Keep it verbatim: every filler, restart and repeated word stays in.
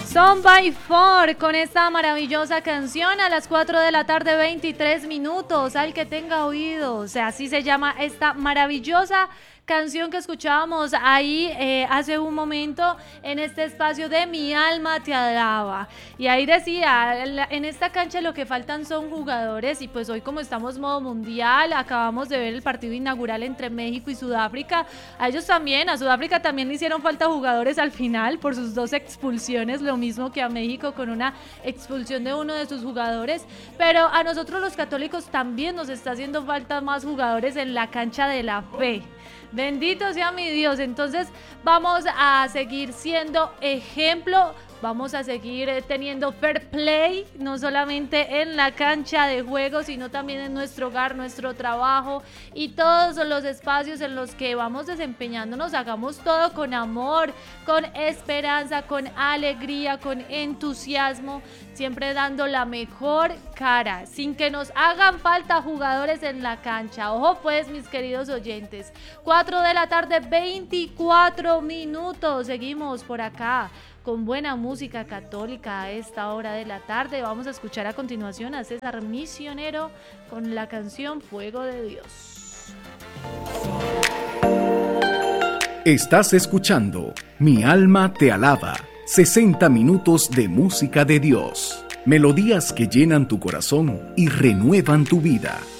Son by Four con esta maravillosa canción a las cuatro de la tarde, veintitrés minutos. Al que tenga oídos, o sea, así se llama esta maravillosa canción que escuchábamos ahí eh, hace un momento en este espacio de Mi Alma Te Alaba. Y ahí decía, en esta cancha lo que faltan son jugadores, y pues hoy, como estamos modo mundial, acabamos de ver el partido inaugural entre México y Sudáfrica. A ellos también, a Sudáfrica también le hicieron falta jugadores al final por sus dos expulsiones, lo mismo que a México con una expulsión de uno de sus jugadores. Pero a nosotros los católicos también nos está haciendo falta más jugadores en la cancha de la fe. Bendito sea mi Dios. Entonces vamos a seguir siendo ejemplo, vamos a seguir teniendo fair play, no solamente en la cancha de juego, sino también en nuestro hogar, nuestro trabajo y todos los espacios en los que vamos desempeñándonos. Hagamos todo con amor, con esperanza, con alegría, con entusiasmo, siempre dando la mejor cara, sin que nos hagan falta jugadores en la cancha. Ojo pues, mis queridos oyentes, cuatro de la tarde, veinticuatro minutos, seguimos por acá con buena música católica a esta hora de la tarde. Vamos a escuchar a continuación a César Misionero con la canción Fuego de Dios. Estás escuchando Mi Alma Te Alaba, sesenta minutos de música de Dios, melodías que llenan tu corazón y renuevan tu vida.